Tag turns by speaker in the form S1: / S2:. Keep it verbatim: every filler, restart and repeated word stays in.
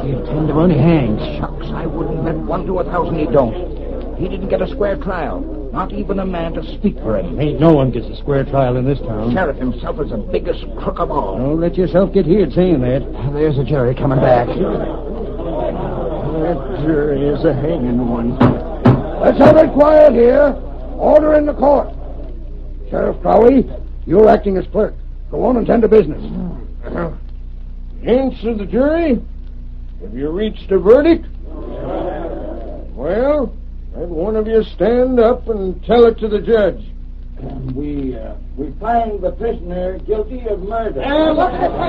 S1: He'd ten to one he hangs.
S2: Shucks, I wouldn't bet one to a thousand he don't. He didn't get a square trial. Not even a man to speak for him.
S1: Ain't no one gets a square trial in this town.
S2: The sheriff himself is the biggest crook of all.
S1: Don't let yourself get heard saying that.
S2: There's the jury coming back.
S3: That jury is a hanging one.
S4: Let's have it quiet here. Order in the court. Sheriff Crowley, you're acting as clerk. Go on and tend to business.
S3: Answer the jury. Have you reached a verdict? Well, have one of you stand up and tell it to the judge.
S4: We, uh, we find the prisoner guilty of murder.